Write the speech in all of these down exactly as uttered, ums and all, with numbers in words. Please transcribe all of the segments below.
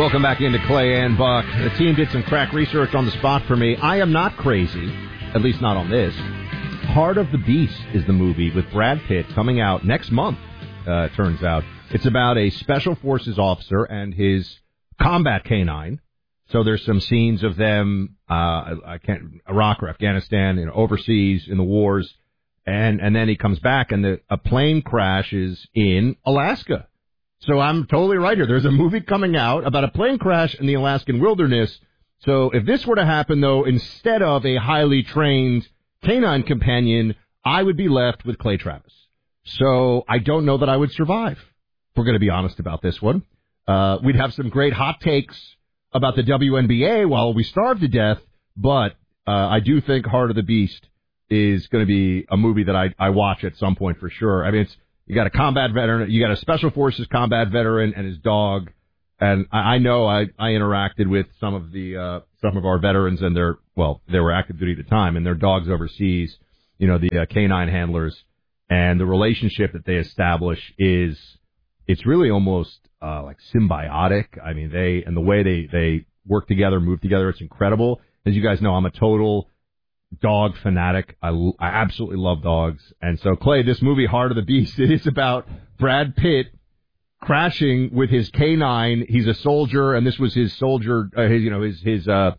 Welcome back into Clay and Buck. The team did some crack research on the spot for me. I am not crazy, at least not on this. Heart of the Beast is the movie with Brad Pitt coming out next month, uh, it turns out. It's about a special forces officer and his combat canine. So there's some scenes of them, uh, I can't, Iraq or Afghanistan, you know, overseas in the wars. And, and then he comes back and the, a plane crashes in Alaska. So I'm totally right here. There's a movie coming out about a plane crash in the Alaskan wilderness. So if this were to happen, though, instead of a highly trained canine companion, I would be left with Clay Travis. So I don't know that I would survive, if we're going to be honest about this one. Uh, we'd have some great hot takes about the W N B A while we starve to death, but uh, I do think Heart of the Beast is going to be a movie that I, I watch at some point for sure. I mean, it's you got a combat veteran, you got a special forces combat veteran and his dog, and I, I know I, I interacted with some of the uh, some of our veterans and their well, they were active duty at the time, and their dogs overseas, you know, the uh, canine handlers, and the relationship that they establish is it's really almost uh, like symbiotic. I mean, they and the way they they work together, move together, it's incredible. As you guys know, I'm a total dog fanatic. I, I absolutely love dogs. And so, Clay, this movie, Heart of the Beast, it is about Brad Pitt crashing with his canine. He's a soldier, and this was his soldier, uh, his, you know, his, his, uh,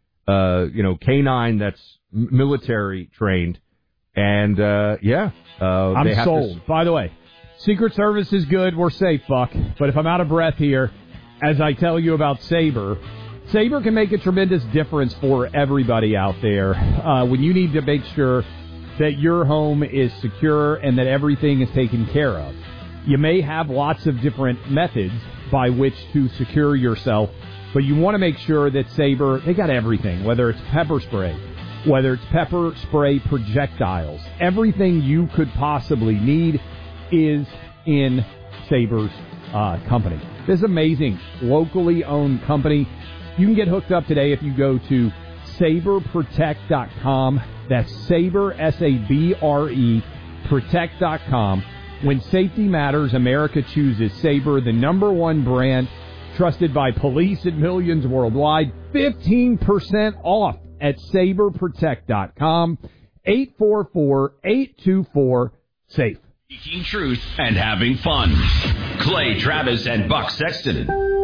uh, you know, canine that's military trained. And, uh, yeah. Uh, I'm they have sold. To... By the way, Secret Service is good. We're safe, Buck. But if I'm out of breath here, as I tell you about Sabre, Sabre can make a tremendous difference for everybody out there uh, when you need to make sure that your home is secure and that everything is taken care of. You may have lots of different methods by which to secure yourself, but you want to make sure that Sabre, they got everything, whether it's pepper spray, whether it's pepper spray projectiles. Everything you could possibly need is in Sabre's uh, company. This is amazing, locally owned company. You can get hooked up today if you go to sabre protect dot com. That's Sabre, S A B R E, protect dot com. When safety matters, America chooses Sabre, the number one brand trusted by police and millions worldwide. fifteen percent off at sabre protect dot com. eight four four, eight two four, SAFE. Speaking truth and having fun. Clay Travis and Buck Sexton.